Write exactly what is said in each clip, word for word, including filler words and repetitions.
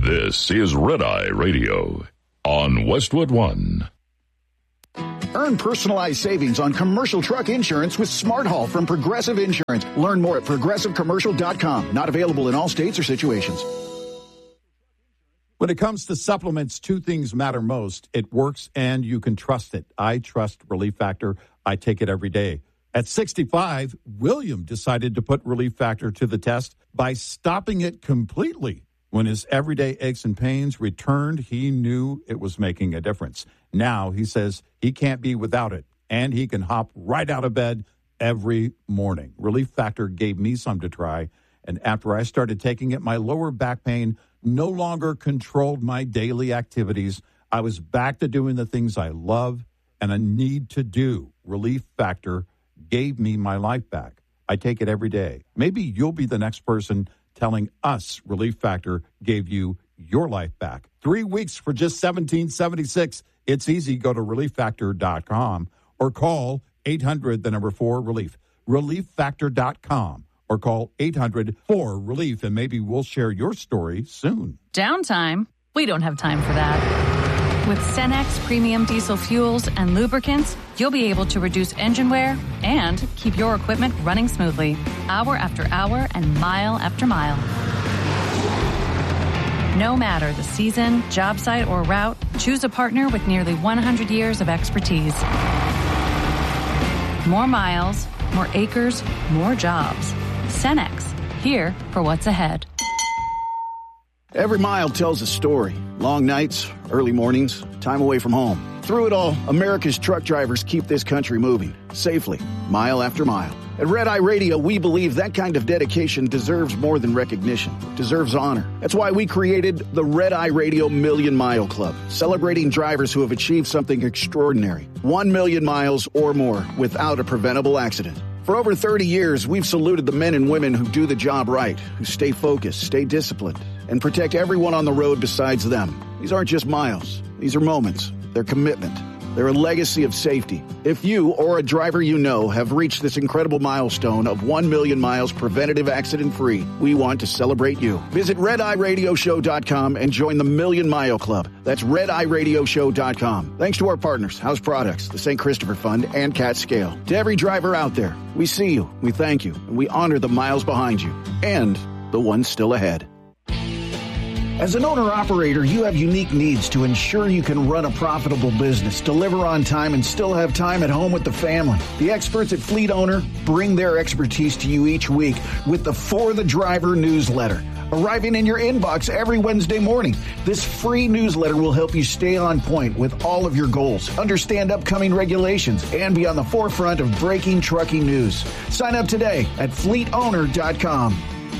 This is Red Eye Radio on Westwood One. Earn personalized savings on commercial truck insurance with Smart Haul from Progressive Insurance. Learn more at progressive commercial dot com. Not available in all states or situations. When it comes to supplements, two things matter most. It works and you can trust it. I trust Relief Factor. I take it every day. At sixty-five, William decided to put Relief Factor to the test by stopping it completely. When his everyday aches and pains returned, he knew it was making a difference. Now he says he can't be without it, and he can hop right out of bed every morning. Relief Factor gave me some to try, and after I started taking it, my lower back pain no longer controlled my daily activities. I was back to doing the things I love and I need to do. Relief Factor gave me my life back. I take it every day. Maybe you'll be the next person telling us Relief Factor gave you your life back. Three weeks for just seventeen seventy-six. It's easy. Go to relief factor dot com or call eight hundred, the number four, relief. relief factor dot com or call eight hundred, four, relief, and maybe we'll share your story soon. Downtime? We don't have time for that. With Cenex Premium Diesel Fuels and Lubricants, you'll be able to reduce engine wear and keep your equipment running smoothly, hour after hour and mile after mile. No matter the season, job site, or route, choose a partner with nearly one hundred years of expertise. More miles, more acres, more jobs. Cenex, here for what's ahead. Every mile tells a story. Long nights, early mornings, time away from home. Through it all, America's truck drivers keep this country moving, safely, mile after mile. At Red Eye Radio, we believe that kind of dedication deserves more than recognition, deserves honor. That's why we created the Red Eye Radio Million Mile Club, celebrating drivers who have achieved something extraordinary. One million miles or more without a preventable accident. For over thirty years, we've saluted the men and women who do the job right, who stay focused, stay disciplined, and protect everyone on the road besides them. These aren't just miles. These are moments. They're commitment. They're a legacy of safety. If you or a driver you know have reached this incredible milestone of one million miles preventative accident-free, we want to celebrate you. Visit red eye radio show dot com and join the Million Mile Club. That's red eye radio show dot com. Thanks to our partners, House Products, the Saint Christopher Fund, and Cat Scale. To every driver out there, we see you, we thank you, and we honor the miles behind you and the ones still ahead. As an owner-operator, you have unique needs to ensure you can run a profitable business, deliver on time, and still have time at home with the family. The experts at Fleet Owner bring their expertise to you each week with the For the Driver newsletter, arriving in your inbox every Wednesday morning. This free newsletter will help you stay on point with all of your goals, understand upcoming regulations, and be on the forefront of breaking trucking news. Sign up today at fleet owner dot com.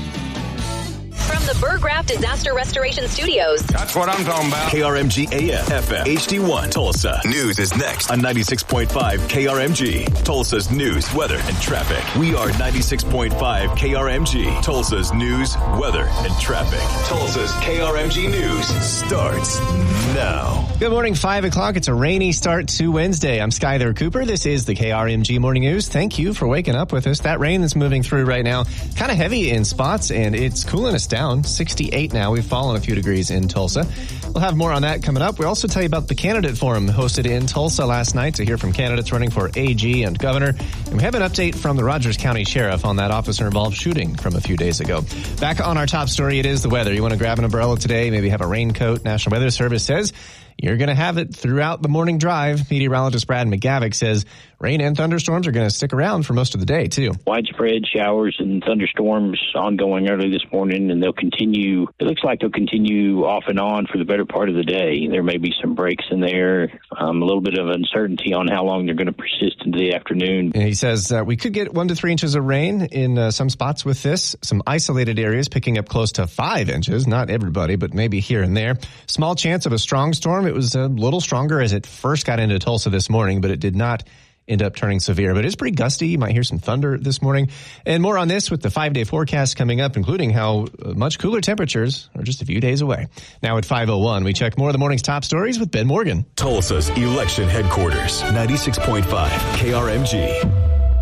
From the Burr Graff Disaster Restoration Studios. That's what I'm talking about. K R M G A M, F M, H D one, Tulsa. News is next on ninety-six point five K R M G. Tulsa's news, weather, and traffic. We are ninety-six point five K R M G. Tulsa's news, weather, and traffic. Tulsa's K R M G News starts now. Good morning, five o'clock. It's a rainy start to Wednesday. I'm Skyler Cooper. This is the K R M G Morning News. Thank you for waking up with us. That rain that's moving through right now, kind of heavy in spots, and it's cooling us down. sixty-eight now. We've fallen a few degrees in Tulsa. We'll have more on that coming up. We'll also tell you about the candidate forum hosted in Tulsa last night to hear from candidates running for A G and governor. And we have an update from the Rogers County Sheriff on that officer-involved shooting from a few days ago. Back on our top story, it is the weather. You want to grab an umbrella today, maybe have a raincoat. National Weather Service says you're going to have it throughout the morning drive. Meteorologist Brad McGavick says rain and thunderstorms are going to stick around for most of the day, too. Widespread showers and thunderstorms ongoing early this morning, and they'll continue. It looks like they'll continue off and on for the better part of the day. There may be some breaks in there, um, a little bit of uncertainty on how long they're going to persist into the afternoon. And he says uh, we could get one to three inches of rain in uh, some spots with this. Some isolated areas picking up close to five inches. Not everybody, but maybe here and there. Small chance of a strong storm. It was a little stronger as it first got into Tulsa this morning, but it did not end up turning severe. But it's pretty gusty. You might hear some thunder this morning. And more on this with the five-day forecast coming up, including how much cooler temperatures are just a few days away. Now at five oh one, we check more of the morning's top stories with Ben Morgan. Tulsa's election headquarters, ninety-six point five K R M G.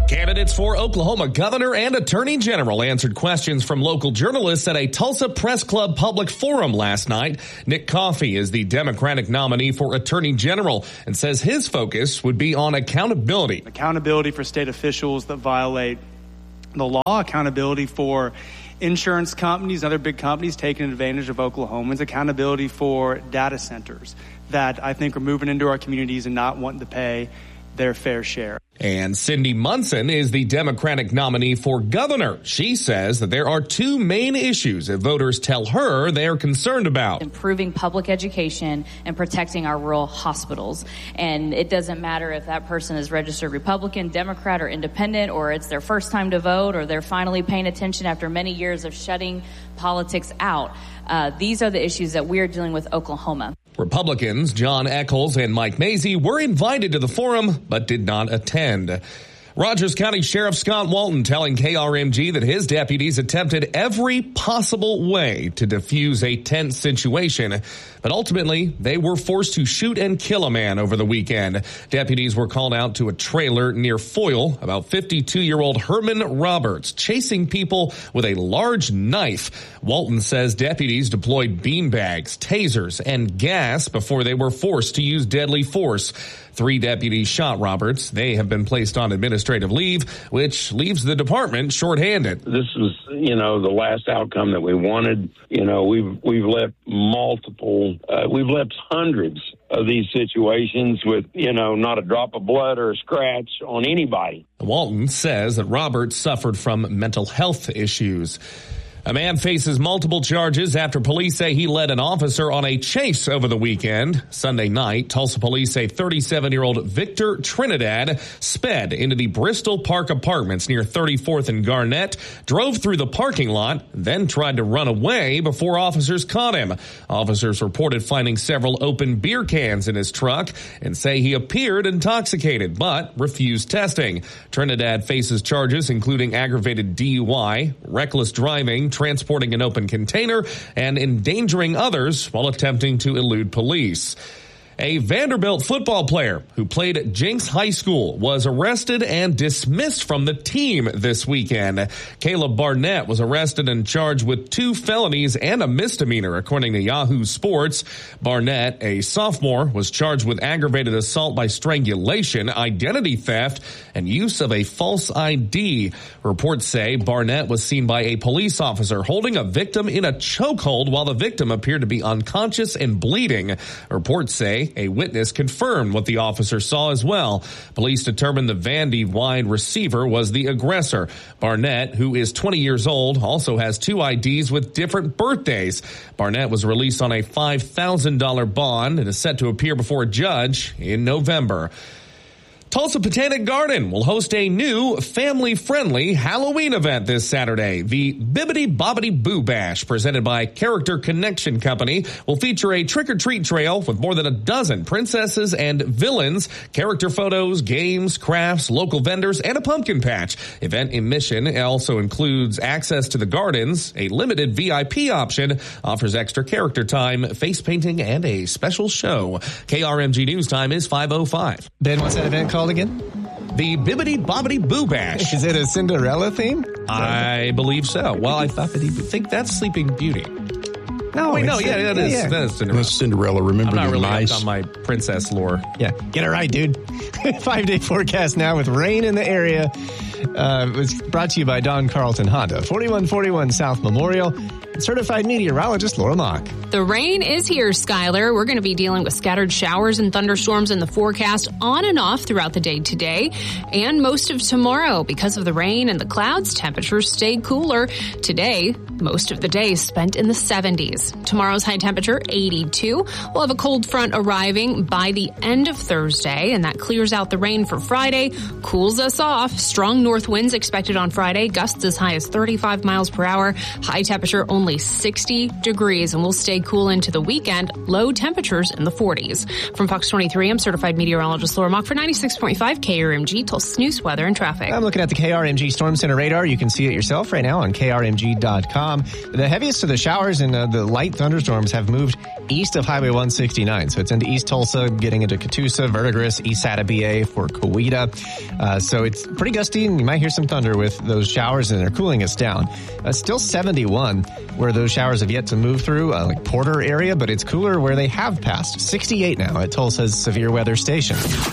Candidates for Oklahoma governor and attorney general answered questions from local journalists at a Tulsa Press Club public forum last night. Nick Coffey is the Democratic nominee for attorney general and says his focus would be on accountability. Accountability for state officials that violate the law, accountability for insurance companies, other big companies taking advantage of Oklahomans, accountability for data centers that I think are moving into our communities and not wanting to pay their fair share. And Cindy Munson is the Democratic nominee for governor. She says that there are two main issues that voters tell her they are concerned about. Improving public education and protecting our rural hospitals. And it doesn't matter if that person is registered Republican, Democrat, or Independent, or it's their first time to vote, or they're finally paying attention after many years of shutting politics out. Uh, these are the issues that we're dealing with Oklahoma. Republicans John Echols and Mike Mazie were invited to the forum but did not attend. Rogers County Sheriff Scott Walton telling K R M G that his deputies attempted every possible way to defuse a tense situation, but ultimately they were forced to shoot and kill a man over the weekend. Deputies were called out to a trailer near Foyle about fifty-two-year-old Herman Roberts chasing people with a large knife. Walton says deputies deployed beanbags, tasers, and gas before they were forced to use deadly force. Three deputies shot Roberts. They have been placed on administrative leave, which leaves the department shorthanded. This was, you know, the last outcome that we wanted. You know, we've we've left multiple, uh, we've left hundreds of these situations with, you know, not a drop of blood or a scratch on anybody. Walton says that Roberts suffered from mental health issues. A man faces multiple charges after police say he led an officer on a chase over the weekend. Sunday night, Tulsa police say thirty-seven-year-old Victor Trinidad sped into the Bristol Park Apartments near thirty-fourth and Garnett, drove through the parking lot, then tried to run away before officers caught him. Officers reported finding several open beer cans in his truck and say he appeared intoxicated but refused testing. Trinidad faces charges including aggravated D U I, reckless driving, transporting an open container, and endangering others while attempting to elude police. A Vanderbilt football player who played at Jenks High School was arrested and dismissed from the team this weekend. Caleb Barnett was arrested and charged with two felonies and a misdemeanor, according to Yahoo Sports. Barnett, a sophomore, was charged with aggravated assault by strangulation, identity theft, and use of a false I D. Reports say Barnett was seen by a police officer holding a victim in a chokehold while the victim appeared to be unconscious and bleeding. Reports say a witness confirmed what the officer saw as well. Police determined the Vandy wide receiver was the aggressor. Barnett, who is twenty years old, also has two I Ds with different birthdays. Barnett was released on a five thousand dollars bond and is set to appear before a judge in November. Tulsa Botanic Garden will host a new family-friendly Halloween event this Saturday. The Bibbidi Bobbidi Boo Bash, presented by Character Connection Company, will feature a trick-or-treat trail with more than a dozen princesses and villains, character photos, games, crafts, local vendors, and a pumpkin patch. Event admission also includes access to the gardens, a limited V I P option, offers extra character time, face painting, and a special show. K R M G News Time is five oh five. Ben, what's that event called again? The Bibbidi Bobbidi Boo Bash. Is it a Cinderella theme? I believe so. Well, I thought that he would think that's Sleeping Beauty. No, wait, no, yeah, that is, yeah. that is Cinderella. That's Cinderella. Remember I'm not the really mice? up on my princess lore. Yeah, get it right, dude. Five-day forecast now with rain in the area. Uh, it was brought to you by Don Carlton Honda, forty-one forty-one South Memorial. Certified meteorologist Laura Mock. The rain is here, Skylar. We're going to be dealing with scattered showers and thunderstorms in the forecast on and off throughout the day today and most of tomorrow. Because of the rain and the clouds, temperatures stay cooler. Today, most of the day spent in the seventies. Tomorrow's high temperature, eighty-two. We'll have a cold front arriving by the end of Thursday, and that clears out the rain for Friday, cools us off. Strong north winds expected on Friday, gusts as high as thirty-five miles per hour. High temperature only only sixty degrees, and we'll stay cool into the weekend. Low temperatures in the forties. From Fox twenty-three, I'm certified meteorologist Laura Mock for ninety-six point five K R M G, Tulsa News, weather, and traffic. I'm looking at the K R M G Storm Center radar. You can see it yourself right now on K R M G dot com. The heaviest of the showers and uh, the light thunderstorms have moved east of Highway one sixty-nine. So it's into East Tulsa, getting into Catoosa, Verdigris, East Attabea for Coweta. Uh, so it's pretty gusty, and you might hear some thunder with those showers, and they're cooling us down. Uh, still seventy-one where those showers have yet to move through, uh, like Porter area, but it's cooler where they have passed. sixty-eight now at Tulsa's severe weather station.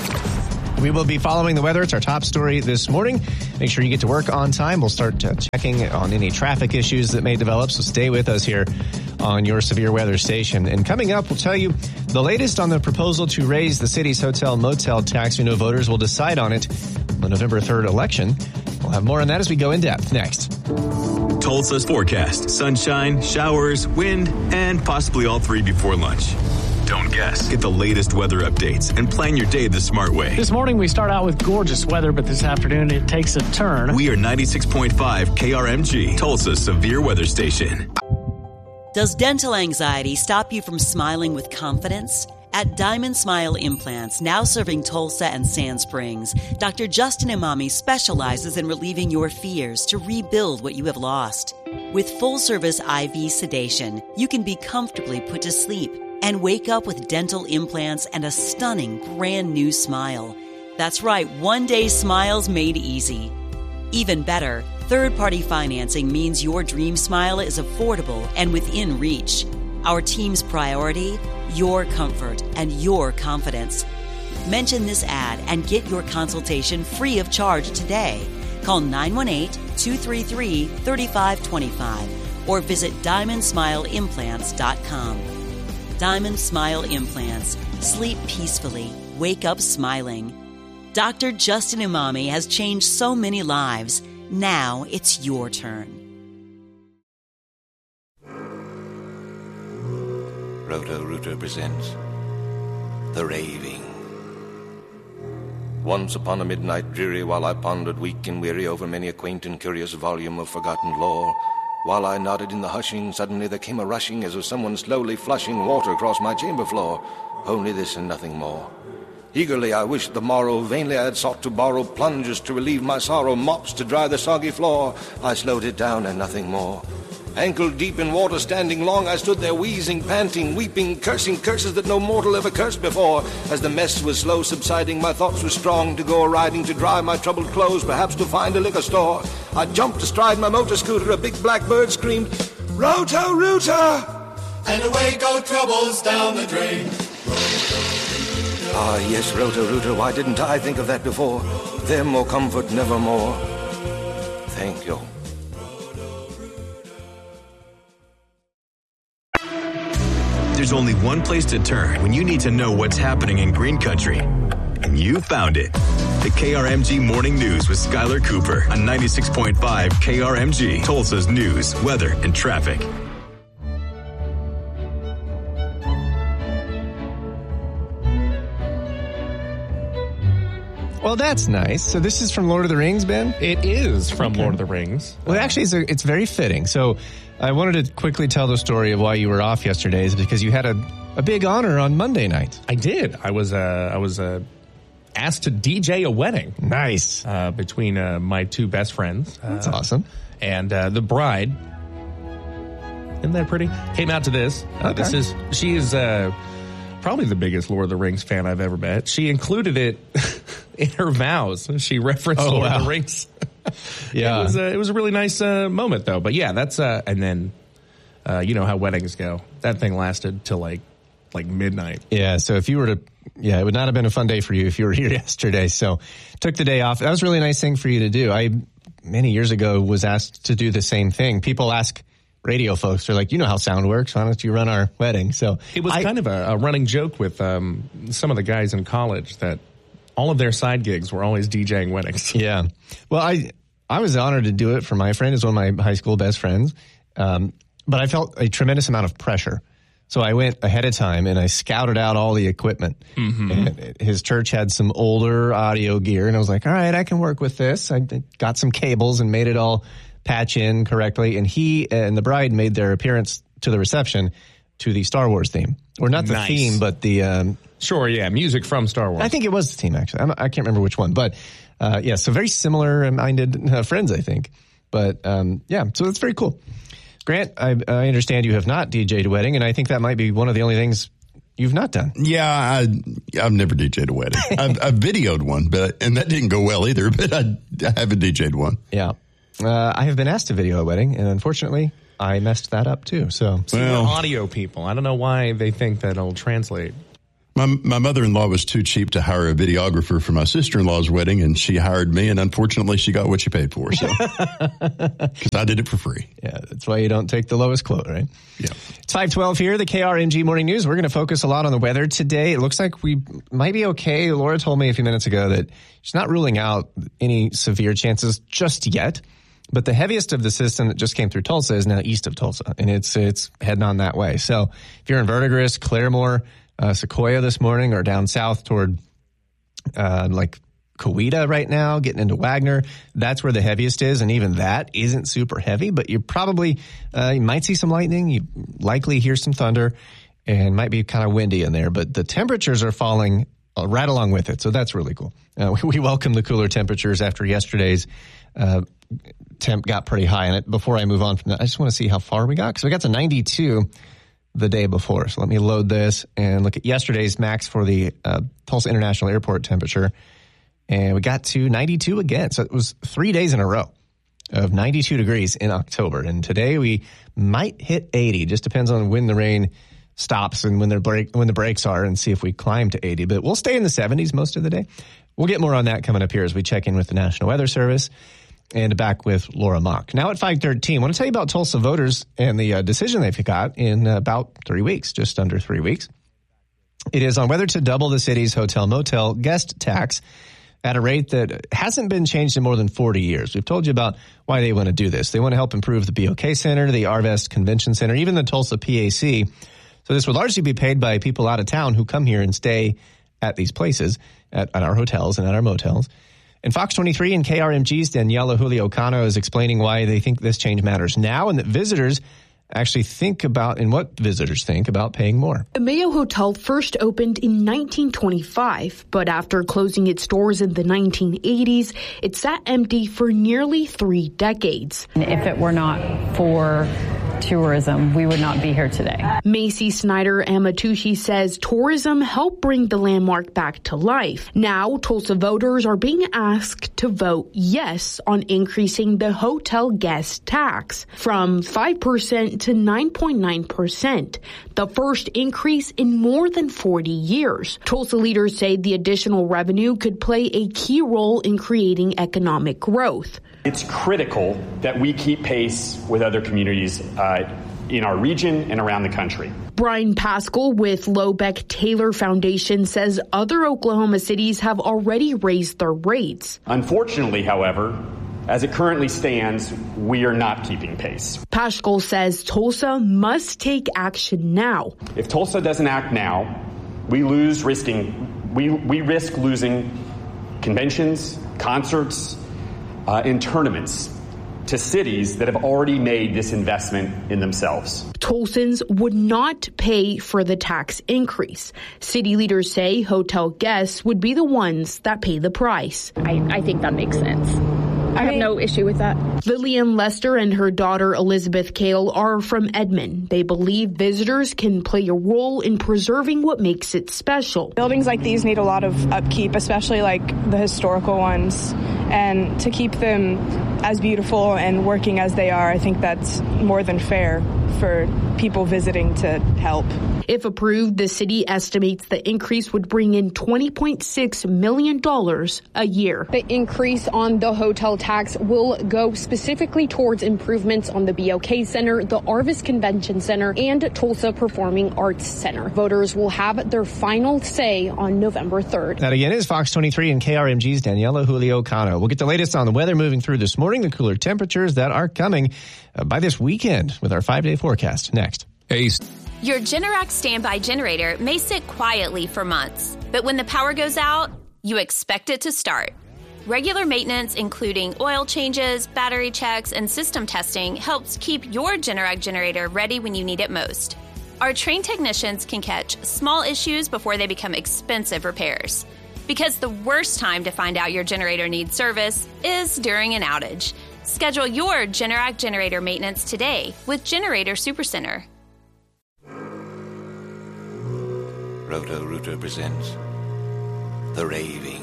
We will be following the weather. It's our top story this morning. Make sure you get to work on time. We'll start uh, checking on any traffic issues that may develop, so stay with us here on your severe weather station. And coming up, we'll tell you the latest on the proposal to raise the city's hotel motel tax. We know voters will decide on it on the November third election. We'll have more on that as we go in depth next. Tulsa's forecast: sunshine, showers, wind, and possibly all three before lunch. Don't guess. Get the latest weather updates and plan your day the smart way. This morning we start out with gorgeous weather, but this afternoon it takes a turn. We are ninety-six point five K R M G, Tulsa's severe weather station. Does dental anxiety stop you from smiling with confidence? At Diamond Smile Implants, now serving Tulsa and Sand Springs, Doctor Justin Imami specializes in relieving your fears to rebuild what you have lost. With full-service I V sedation, you can be comfortably put to sleep and wake up with dental implants and a stunning brand new smile. That's right, one-day smiles made easy. Even better, third-party financing means your dream smile is affordable and within reach. Our team's priority? Your comfort and your confidence. Mention this ad and get your consultation free of charge today. Call nine one eight, two three three, three five two five or visit diamond smile implants dot com. Diamond Smile Implants. Sleep peacefully. Wake up smiling. Doctor Justin Imami has changed so many lives. Now it's your turn. Roto-Rooter presents The Raving. Once upon a midnight dreary, while I pondered weak and weary over many a quaint and curious volume of forgotten lore, while I nodded in the hushing, suddenly there came a rushing as of someone slowly flushing water across my chamber floor. Only this and nothing more. Eagerly I wished the morrow, vainly I had sought to borrow plungers to relieve my sorrow, mops to dry the soggy floor. I slowed it down and nothing more. Ankle deep in water, standing long, I stood there wheezing, panting, weeping, cursing curses that no mortal ever cursed before. As the mess was slow subsiding, my thoughts were strong to go a-riding, to dry my troubled clothes, perhaps to find a liquor store. I jumped astride my motor scooter, a big black bird screamed, Roto-Rooter! And away go troubles down the drain. Ah, yes, Roto-Rooter, why didn't I think of that before? Them or comfort nevermore. Thank you. There's only one place to turn when you need to know what's happening in Green Country. And you found it. The K R M G Morning News with Skylar Cooper on ninety-six point five K R M G, Tulsa's news, weather, and traffic. Well, that's nice. So this is from Lord of the Rings, Ben? It is from okay. Lord of the Rings. Well, actually, it's, a, it's very fitting. So I wanted to quickly tell the story of why you were off yesterday is because you had a, a big honor on Monday night. I did. I was uh, I was uh, asked to D J a wedding. Nice. Uh, between uh, my two best friends. Uh, that's awesome. And uh, the bride, isn't that pretty? Came out to this. Uh, okay. This is, she is uh, probably the biggest Lord of the Rings fan I've ever met. She included it in her vows. She referenced oh, Lord wow. of the Rings. Yeah, it was, a, it was a really nice uh, moment, though. But yeah, that's uh, and then uh, you know how weddings go. That thing lasted till like like midnight. Yeah, so if you were to, yeah, it would not have been a fun day for you if you were here yesterday. So took the day off. That was a really nice thing for you to do. I many years ago was asked to do the same thing. People ask radio folks, they're like, you know how sound works. Why don't you run our wedding? So it was I, kind of a, a running joke with um, some of the guys in college that all of their side gigs were always DJing weddings. Yeah. Well, I I was honored to do it for my friend. He's one of my high school best friends. Um, but I felt a tremendous amount of pressure. So I went ahead of time and I scouted out all the equipment. Mm-hmm. And his church had some older audio gear. And I was like, all right, I can work with this. I got some cables and made it all patch in correctly. And he and the bride made their appearance to the reception to the Star Wars theme. Or not the Nice. theme, but the... Um, sure, yeah, music from Star Wars. I think it was the theme, actually. I'm, I can't remember which one. But, uh, yeah, so very similar-minded uh, friends, I think. But, um, yeah, so it's very cool. Grant, I, I understand you have not D J'd a wedding, and I think that might be one of the only things you've not done. Yeah, I, I've never D J'd a wedding. I've, I've videoed one, but and that didn't go well either, but I, I haven't D J'd one. Yeah. Uh, I have been asked to video a wedding, and unfortunately, I messed that up too. So, See, we're audio people. I don't know why they think that it'll translate. My my mother-in-law was too cheap to hire a videographer for my sister-in-law's wedding, and she hired me, and unfortunately, she got what she paid for. So, because I did it for free. Yeah, that's why you don't take the lowest quote, right? Yeah. It's five twelve here, the K R M G Morning News. We're going to focus a lot on the weather today. It looks like we might be okay. Laura told me a few minutes ago that she's not ruling out any severe chances just yet. But the heaviest of the system that just came through Tulsa is now east of Tulsa, and it's it's heading on that way. So if you're in Verdigris, Claremore, uh, Sequoia this morning, or down south toward uh, like Coweta right now, getting into Wagner, that's where the heaviest is, and even that isn't super heavy. But you probably uh, you might see some lightning, you likely hear some thunder, and might be kind of windy in there. But the temperatures are falling uh, right along with it, so that's really cool. Uh, we, we welcome the cooler temperatures after yesterday's. Uh, temp got pretty high in it. Before I move on from that, I just want to see how far we got, because we got to ninety-two the day before. So let me load this and look at yesterday's max for the uh, Tulsa International Airport temperature, and we got to ninety-two again. So it was three days in a row of ninety-two degrees in October, and today we might hit eighty. Just depends on when the rain stops and when the break when the breaks are, and see if we climb to eighty. But we'll stay in the seventies most of the day. We'll get more on that coming up here as we check in with the National Weather Service. And back with Laura Mock. Now at five thirteen, I want to tell you about Tulsa voters and the uh, decision they've got in uh, about three weeks, just under three weeks. It is on whether to double the city's hotel-motel guest tax at a rate that hasn't been changed in more than forty years. We've told you about why they want to do this. They want to help improve the B O K Center, the Arvest Convention Center, even the Tulsa P A C. So this would largely be paid by people out of town who come here and stay at these places, at, at our hotels and at our motels. And Fox twenty-three and K R M G's Daniela Julio Cano is explaining why they think this change matters now, and that visitors actually think about, and what visitors think about paying more. The Mayo Hotel first opened in nineteen twenty-five, but after closing its doors in the nineteen eighties, it sat empty for nearly three decades. If it were not for tourism, we would not be here today. Macy Snyder Amatushi says tourism helped bring the landmark back to life. Now, Tulsa voters are being asked to vote yes on increasing the hotel guest tax from five percent to nine point nine percent, the first increase in more than forty years. Tulsa leaders say the additional revenue could play a key role in creating economic growth. It's critical that we keep pace with other communities uh, in our region and around the country. Brian Pascal with Lobeck Taylor Foundation says other Oklahoma cities have already raised their rates. Unfortunately, however, as it currently stands, we are not keeping pace. Pascal says Tulsa must take action now. If Tulsa doesn't act now, we lose risking we we risk losing conventions, concerts, Uh, in tournaments to cities that have already made this investment in themselves. Tulsans would not pay for the tax increase. City leaders say hotel guests would be the ones that pay the price. I, I think that makes sense. I have no issue with that. Lillian Lester and her daughter Elizabeth Kale are from Edmond. They believe visitors can play a role in preserving what makes it special. Buildings like these need a lot of upkeep, especially like the historical ones. And to keep them as beautiful and working as they are, I think that's more than fair for people visiting to help. If approved, the city estimates the increase would bring in twenty point six million dollars a year. The increase on the hotel tax will go specifically towards improvements on the B O K Center, the Arvest Convention Center, and Tulsa Performing Arts Center. Voters will have their final say on November third. That again is Fox twenty-three and K R M G's Daniela Julio Cano. We'll get the latest on the weather moving through this morning, the cooler temperatures that are coming uh, by this weekend with our five-day forecast next. Hey. Your Generac standby generator may sit quietly for months, but when the power goes out, you expect it to start. Regular maintenance, including oil changes, battery checks, and system testing, helps keep your Generac generator ready when you need it most. Our trained technicians can catch small issues before they become expensive repairs. Because the worst time to find out your generator needs service is during an outage. Schedule your Generac generator maintenance today with Generator Supercenter. Roto-Rooter presents The Raving.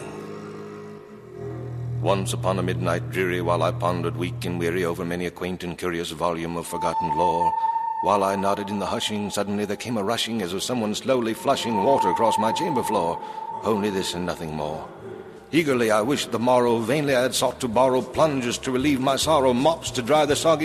Once upon a midnight dreary, while I pondered weak and weary over many a quaint and curious volume of forgotten lore, while I nodded in the hushing, suddenly there came a rushing as of someone slowly flushing water across my chamber floor. Only this and nothing more. Eagerly I wished the morrow, vainly I had sought to borrow plungers to relieve my sorrow, mops to dry the soggy